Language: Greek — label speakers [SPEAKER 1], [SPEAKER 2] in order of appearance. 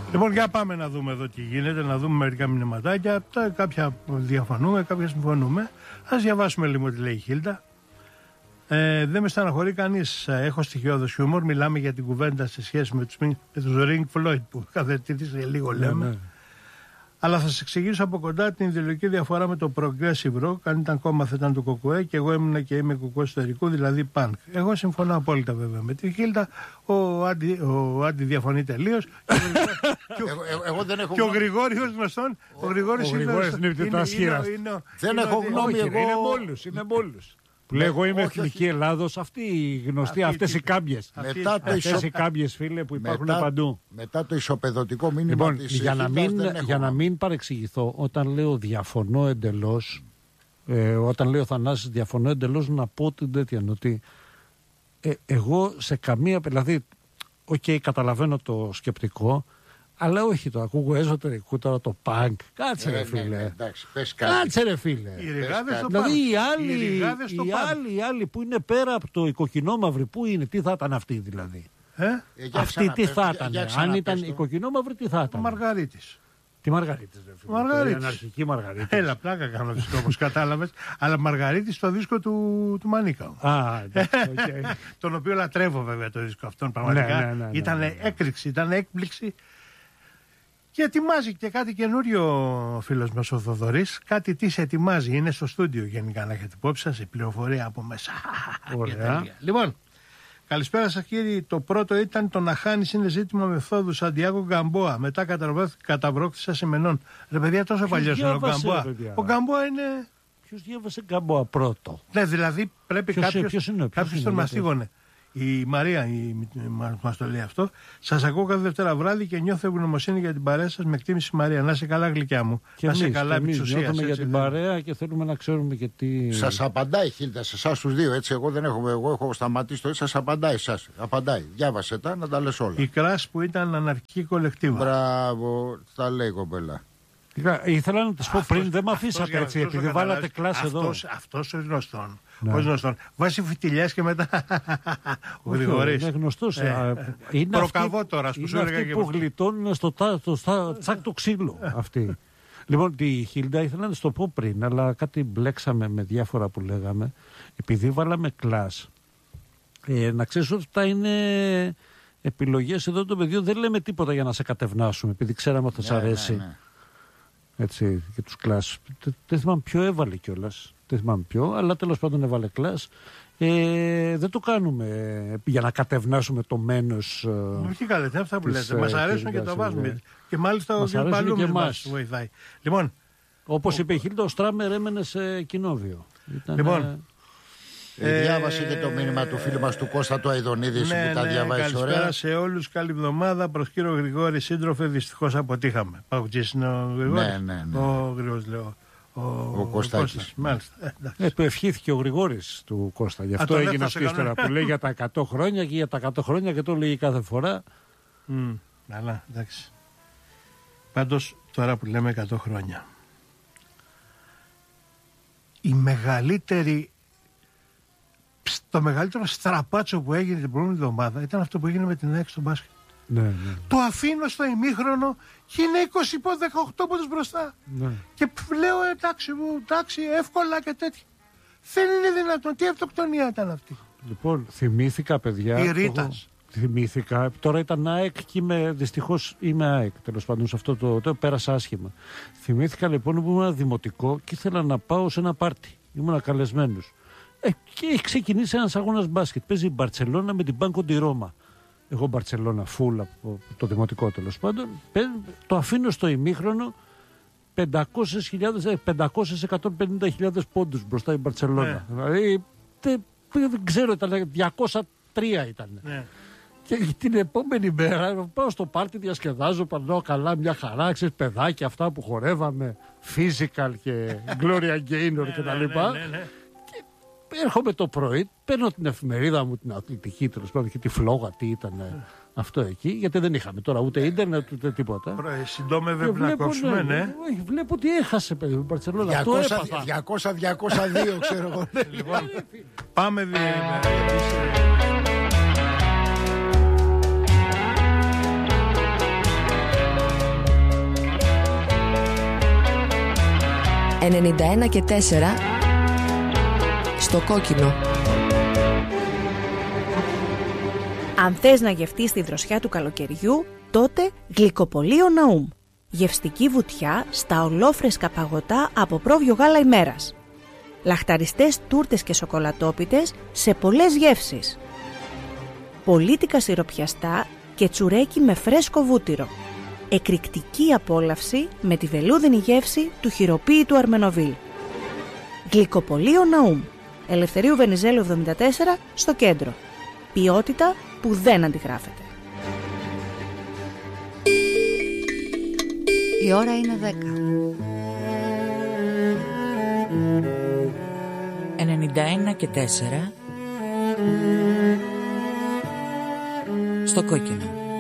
[SPEAKER 1] Λοιπόν, για πάμε να δούμε εδώ τι γίνεται, να δούμε μερικά μηνυματάκια. Κάποια διαφωνούμε, κάποια συμφωνούμε. Ας διαβάσουμε λίγο τι λέει η Χίλτα. Δεν με στεναχωρεί κανείς. Έχω στοιχειώδες χιούμορ. Μιλάμε για την κουβέντα σε σχέση με τους Ring Floyd που κάθε λίγο λέμε. Ναι. Αλλά θα σας εξηγήσω από κοντά την ιδεολογική διαφορά με το Progressive Rock. Αν ήταν κόμμα θα ήταν του Κοκουέ και εγώ ήμουν και είμαι Κοκουέ εσωτερικού, δηλαδή punk. Εγώ συμφωνώ απόλυτα βέβαια με τη Χίλτα. Ο Άντι διαφωνεί τελείως. Και ο Γρηγόριος γνωστόν. Ο Γρηγόριος είναι
[SPEAKER 2] δεν έχω γνώμη.
[SPEAKER 3] Είναι μόλους. Που λέω εγώ είμαι Εθνική Ελλάδος, αυτοί οι γνωστοί, αυτές οι κάμπιες. Αυτές οι κάμπιες, φίλε, που υπάρχουν παντού.
[SPEAKER 2] Μετά το ισοπεδωτικό μήνυμα
[SPEAKER 3] λοιπόν,
[SPEAKER 2] της
[SPEAKER 3] για να μην παρεξηγηθώ, όταν λέω διαφωνώ εντελώς, όταν λέω Θανάσης διαφωνώ εντελώς, να πω την τέτοια, ότι εγώ σε καμία, δηλαδή, καταλαβαίνω το σκεπτικό, αλλά όχι το ακούγω εσωτερικού τώρα το πανκ. Κάτσε ρε φίλε.
[SPEAKER 2] Εντάξει, πες κάτι.
[SPEAKER 3] Κάτσε ρε φίλε. Δηλαδή οι άλλοι που είναι πέρα από το η κοκκινόμαυρη, πού είναι, τι θα ήταν αυτοί δηλαδή. Αυτοί τι θα ήταν. Αν ήταν η κοκκινόμαυρη, τι θα ήταν.
[SPEAKER 1] Ο Μαργαρίτης.
[SPEAKER 3] Τι Μαργαρίτης ρε φίλε.
[SPEAKER 1] Μαργαρίτης.
[SPEAKER 3] Είναι αρχική Μαργαρίτης.
[SPEAKER 1] Έλα, πλάκα κάνω δίσκο όπως κατάλαβες. Αλλά Μαργαρίτης στο δίσκο του Μανίκα. Τον οποίο λατρεύω βέβαια το δίσκο αυτόν πραγματικά. Ήταν έκρηξη, ήταν έκπληξη. Και ετοιμάζει και κάτι καινούριο ο φίλος μας ο Θοδωρής. Κάτι τι σε ετοιμάζει. Είναι στο στούντιο γενικά να έχετε υπόψη σας. Η πληροφορία από μέσα. Λοιπόν, καλησπέρα σας κύριοι. Το πρώτο ήταν το να χάνεις είναι ζήτημα μεθόδου Σαντιάγο Γκαμπόα. Μετά καταβρόκτησα Σιμενών. Ρε παιδιά, τόσο παλιός είναι ο Γκαμπόα. Ο Γκαμπόα είναι...
[SPEAKER 3] Ποιος διάβασε Γκαμπόα πρώτο.
[SPEAKER 1] Ναι, δηλαδή πρέπει κάποιος τον μαστίγωνε. Η Μαρία μας το λέει αυτό. Σας ακούω κάθε Δευτέρα βράδυ και νιώθω ευγνωμοσύνη για την παρέα σας. Με εκτίμηση Μαρία. Να είσαι καλά, γλυκιά μου.
[SPEAKER 3] Και
[SPEAKER 1] να είσαι καλά, επί της ουσίας.
[SPEAKER 3] Νιώθουμε για την παρέα και θέλουμε να ξέρουμε και τι.
[SPEAKER 2] Σας απαντάει η Χίλτα σε εσάς τους δύο. Έτσι, εγώ έχω σταματήσει το έτσι. Σας απαντάει εσάς. Απαντάει. Διάβασε τα να τα λες όλα.
[SPEAKER 1] Η Κράς που ήταν αναρχική κολεκτίβα.
[SPEAKER 2] Μπράβο, τα λέει η κοπέλα.
[SPEAKER 3] Ήθελα να τις πω πριν, δεν με αφήσατε έτσι, επειδή βάλατε κλάση εδώ.
[SPEAKER 1] Αυτός ο γνωστόν. Πώς γνωστόν. Βάζει φιτιλιές και μετά. Ο Γρηγορής.
[SPEAKER 3] Είναι γνωστός.
[SPEAKER 1] Προκαβότορας που σου έλεγα.
[SPEAKER 3] Είναι αυτοί που γλιτώνουν στο τσάκ το ξύλο. Αυτοί. Λοιπόν, τη Χίλντα ήθελα να το πω πριν, αλλά κάτι μπλέξαμε με διάφορα που λέγαμε. Επειδή βάλαμε κλάς. Να ξέρεις ότι αυτά είναι επιλογές εδώ το παιδιό. Δεν λέμε τίποτα για να σε κατευνάσουμε, επειδή ξέραμε ότι θα σ' αρέσει. Έτσι, και τους κλάς. Δεν θυμάμαι ποιο έβαλε κιόλας. Δεν θυμάμαι ποιο, αλλά τέλος πάντων έβαλε κλάς. Δεν το κάνουμε για να κατευνάσουμε το μένος.
[SPEAKER 1] Όχι καλά, δεν αυτά που λέτε. Μας αρέσουν και το βάζουμε. Και μάλιστα ο Παλούμης μας βοηθάει. Λοιπόν,
[SPEAKER 3] όπως είπε η Χίλτα, ο Στράμερ έμενε σε κοινόβιο.
[SPEAKER 1] Λοιπόν,
[SPEAKER 2] διάβασε και το μήνυμα του φίλου μας του Κώστα του Αηδονίδης που τα διαβάζει ωραία.
[SPEAKER 1] Καλησπέρα σε όλους, καλή εβδομάδα. Προς κύριο Γρηγόρη σύντροφε, δυστυχώς αποτύχαμε. Παουτζής είναι ο Γρηγόρης.
[SPEAKER 2] Ναι.
[SPEAKER 1] Ο Γρηγόρης λέω.
[SPEAKER 2] Ο Κωστάκης.
[SPEAKER 1] Μάλιστα.
[SPEAKER 3] Του ευχήθηκε ο Γρηγόρης του Κώστα. Γι' αυτό έγινε αυτή η ιστορία που λέει για τα 100 χρόνια και για τα 100 χρόνια και το λέει κάθε φορά.
[SPEAKER 1] Αλλά εντάξει. Πάντως τώρα που λέμε 100 χρόνια. Η μεγαλύτερη. Το μεγαλύτερο στραπάτσο που έγινε την προηγούμενη εβδομάδα ήταν αυτό που έγινε με την ΑΕΚ στο μπάσκετ.
[SPEAKER 3] Ναι.
[SPEAKER 1] Το αφήνω στο ημίχρονο και είναι 18 πόντους μπροστά. Ναι. Και λέω εντάξει, εύκολα και τέτοια. Δεν είναι δυνατόν. Τι αυτοκτονία ήταν αυτή.
[SPEAKER 3] Λοιπόν, θυμήθηκα παιδιά.
[SPEAKER 1] Η Ρίτας.
[SPEAKER 3] Θυμήθηκα. Τώρα ήταν ΑΕΚ και δυστυχώς είμαι ΑΕΚ. Τέλος πάντων, σε αυτό το πέρασα άσχημα. Θυμήθηκα λοιπόν που ήμουν δημοτικό και ήθελα να πάω σε ένα πάρτι. Ήμουν καλεσμένος. Και έχει ξεκινήσει ένας αγώνας μπάσκετ. Παίζει η Μπαρτσελώνα με την Μπάνκο ντι Ρώμα. Εγώ Μπαρτσελώνα φουλ από το δημοτικό τέλος πάντων. Το αφήνω στο ημίχρονο 500.000-150.000 πόντους μπροστά η Μπαρτσελώνα. Δηλαδή δεν ξέρω, ήταν 203 ήταν. Και την επόμενη μέρα πάω στο πάρτι, διασκεδάζω, περνάω καλά, μια χαρά, ξέρεις, παιδάκια αυτά που χορεύαμε, physical και Gloria Gaynor κτλ. Έρχομαι το πρωί, παίρνω την εφημερίδα μου, την αθλητική τέλος πάντων και τη φλόγα, τι ήταν αυτό εκεί, γιατί δεν είχαμε τώρα ούτε ίντερνετ ούτε τίποτα.
[SPEAKER 1] Συντόμευε να κόψουμε, ναι.
[SPEAKER 3] Βλέπω ότι έχασε παιδί η Μπαρτσελώνα.
[SPEAKER 2] 200-202 ξέρω εγώ.
[SPEAKER 1] Λοιπόν, πάμε
[SPEAKER 4] 91 και 4 στο κόκκινο.
[SPEAKER 5] Αν θες να γευτείς τη δροσιά του καλοκαιριού, τότε Γλυκοπωλείο Ναούμ. Γευστική βουτιά στα ολόφρεσκα παγωτά από πρόβιο γάλα ημέρας. Λαχταριστές τούρτες και σοκολατόπιτες σε πολλές γεύσεις. Πολίτικα σιροπιαστά και τσουρέκι με φρέσκο βούτυρο. Εκρηκτική απόλαυση με τη βελούδινη γεύση του χειροποίητου Αρμενοβίλ. Γλυκοπωλείο Ναούμ. Ελευθερίου Βενιζέλου 74 στο κέντρο. Ποιότητα που δεν αντιγράφεται.
[SPEAKER 4] Η ώρα είναι 10.
[SPEAKER 6] 91 και 4 στο κόκκινο.